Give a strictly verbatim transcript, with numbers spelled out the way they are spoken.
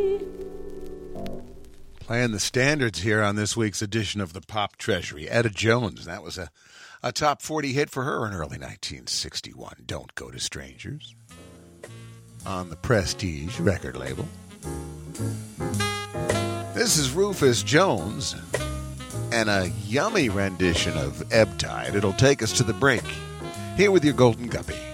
Playing the standards here on this week's edition of the Pop Treasury. Etta Jones, that was a, a top forty hit for her in early nineteen sixty-one. Don't Go to Strangers. On the Prestige record label. This is Rufus Jones and a yummy rendition of Ebb Tide. It'll take us to the break. Here with your Golden Guppy.